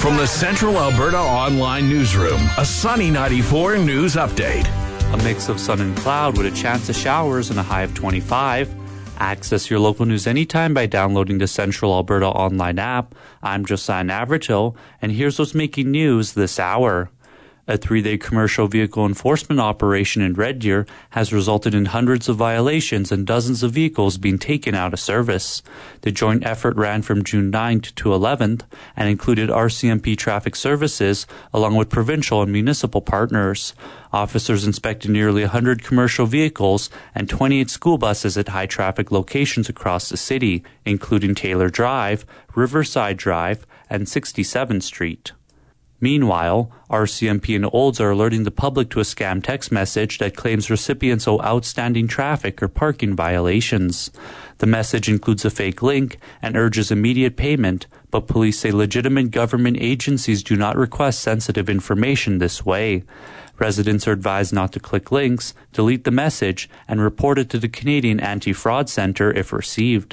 From the Central Alberta Online Newsroom, a Sunny 94 news update. A mix of sun and cloud with a chance of showers and a high of 25. Access your local news anytime by downloading the Central Alberta Online app. I'm Josiah Navratil, and here's what's making news this hour. A 3-day commercial vehicle enforcement operation in Red Deer has resulted in hundreds of violations and dozens of vehicles being taken out of service. The joint effort ran from June 9th to 11th and included RCMP Traffic Services along with provincial and municipal partners. Officers inspected nearly 100 commercial vehicles and 28 school buses at high-traffic locations across the city, including Taylor Drive, Riverside Drive, and 67th Street. Meanwhile, RCMP and Olds are alerting the public to a scam text message that claims recipients owe outstanding traffic or parking violations. The message includes a fake link and urges immediate payment, but police say legitimate government agencies do not request sensitive information this way. Residents are advised not to click links, delete the message, and report it to the Canadian Anti-Fraud Centre if received.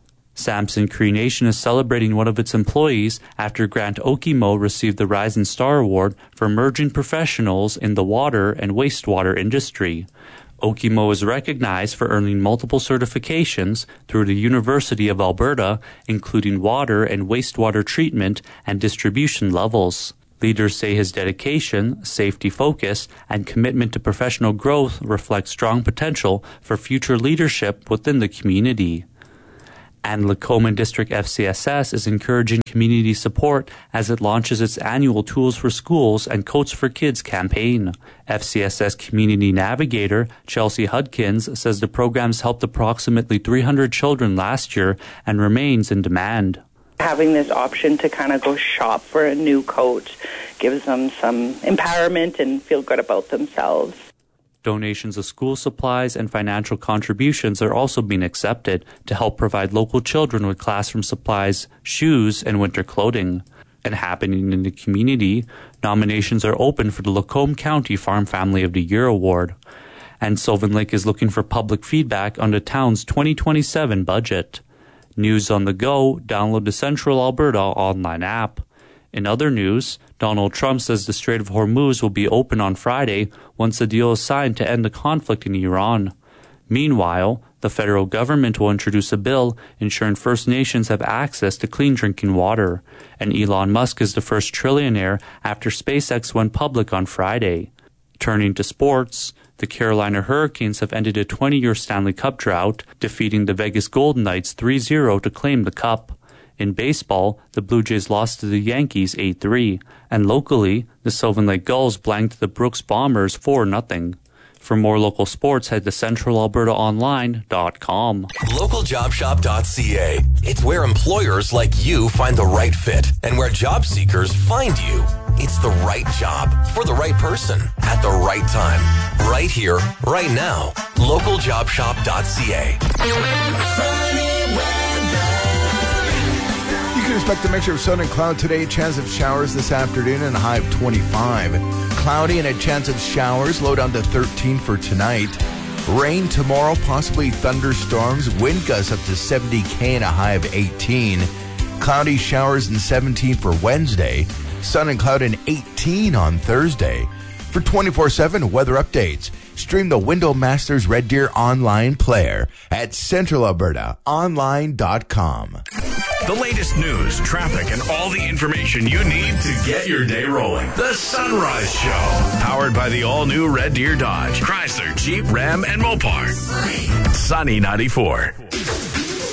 Samson Cree Nation is celebrating one of its employees after Grant Okimo received the Rising Star Award for emerging professionals in the water and wastewater industry. Okimo is recognized for earning multiple certifications through the University of Alberta, including water and wastewater treatment and distribution levels. Leaders say his dedication, safety focus, and commitment to professional growth reflect strong potential for future leadership within the community. And Lacoman District FCSS is encouraging community support as it launches its annual Tools for Schools and Coats for Kids campaign. FCSS Community Navigator Chelsea Hudkins says the programs helped approximately 300 children last year and remains in demand. Having this option to kind of go shop for a new coat gives them some empowerment and feel good about themselves. Donations of school supplies and financial contributions are also being accepted to help provide local children with classroom supplies, shoes, and winter clothing. And happening in the community, nominations are open for the Lacombe County Farm Family of the Year Award. And Sylvan Lake is looking for public feedback on the town's 2027 budget. News on the go, download the Central Alberta online app. In other news, Donald Trump says the Strait of Hormuz will be open on Friday once a deal is signed to end the conflict in Iran. Meanwhile, the federal government will introduce a bill ensuring First Nations have access to clean drinking water. And Elon Musk is the first trillionaire after SpaceX went public on Friday. Turning to sports, the Carolina Hurricanes have ended a 20-year Stanley Cup drought, defeating the Vegas Golden Knights 3-0 to claim the cup. In baseball, the Blue Jays lost to the Yankees 8-3, and locally, the Sylvan Lake Gulls blanked the Brooks Bombers 4-0. For more local sports, head to centralalbertaonline.com. Localjobshop.ca. It's where employers like you find the right fit and where job seekers find you. It's the right job for the right person at the right time. Right here, right now. Localjobshop.ca. You can expect a mixture of sun and cloud today. Chance of showers this afternoon and a high of 25. Cloudy and a chance of showers. Low down to 13 for tonight. Rain tomorrow, possibly thunderstorms. Wind gusts up to 70 km and a high of 18. Cloudy showers and 17 for Wednesday. Sun and cloud and 18 on Thursday. For 24/7 weather updates, stream the Window Masters Red Deer online player at centralalbertaonline.com. The latest news, traffic, and all the information you need to get your day rolling. The Sunrise Show. Powered by the all-new Red Deer Dodge, Chrysler, Jeep, Ram, and Mopar. Sunny 94.